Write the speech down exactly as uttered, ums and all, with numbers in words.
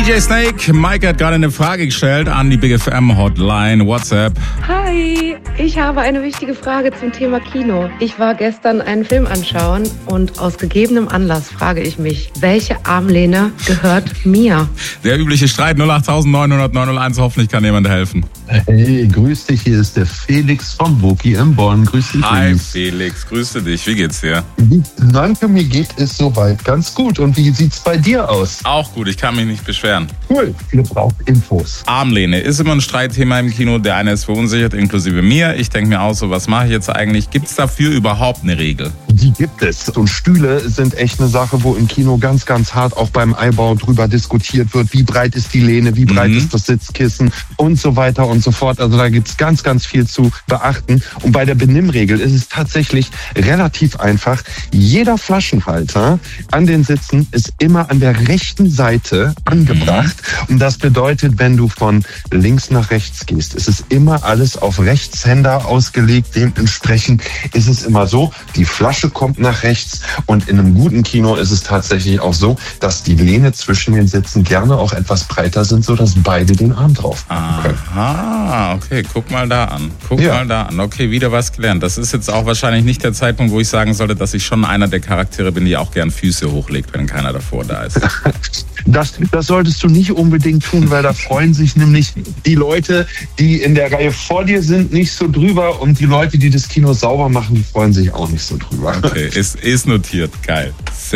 J Snake, Mike hat gerade eine Frage gestellt an die Big F M Hotline, WhatsApp. Hi, ich habe eine wichtige Frage zum Thema Kino. Ich war gestern einen Film anschauen und aus gegebenem Anlass frage ich mich, welche Armlehne gehört mir? Der übliche Streit null acht neun null null neun null eins, hoffentlich kann jemand helfen. Hey, grüß dich, hier ist der Felix vom Woki in Bonn. Grüß dich. Hi Felix, grüße dich, wie geht's dir? Danke, mir geht es soweit ganz gut. Und wie sieht's bei dir aus? Auch gut, ich kann mich nicht beschweren. Cool, ihr braucht Infos. Armlehne ist immer ein Streitthema im Kino. Der eine ist verunsichert, inklusive mir. Ich denke mir auch so, was mache ich jetzt eigentlich? Gibt es dafür überhaupt eine Regel? Die gibt es. Und Stühle sind echt eine Sache, wo im Kino ganz, ganz hart auch beim Einbau drüber diskutiert wird. Wie breit ist die Lehne? Wie breit mhm. ist das Sitzkissen? Und so weiter und so fort. Also da gibt's ganz, ganz viel zu beachten. Und bei der Benimmregel ist es tatsächlich relativ einfach. Jeder Flaschenhalter an den Sitzen ist immer an der rechten Seite angebracht. Mhm. Und das bedeutet, wenn du von links nach rechts gehst, ist es immer alles auf Rechtshänder ausgelegt. Dementsprechend ist es immer so, die Flasche kommt nach rechts. Und in einem guten Kino ist es tatsächlich auch so, dass die Lehne zwischen den Sitzen gerne auch etwas breiter sind, sodass beide den Arm drauf haben können. Aha, okay, guck mal da an. Guck Ja. mal da an. Okay, wieder was gelernt. Das ist jetzt auch wahrscheinlich nicht der Zeitpunkt, wo ich sagen sollte, dass ich schon einer der Charaktere bin, die auch gern Füße hochlegt, wenn keiner davor da ist. Das, das solltest du nicht unbedingt tun, weil da freuen sich nämlich die Leute, die in der Reihe vor dir sind, nicht so drüber. Und die Leute, die das Kino sauber machen, die freuen sich auch nicht so drüber. Okay, ist, ist notiert. Geil. Sehr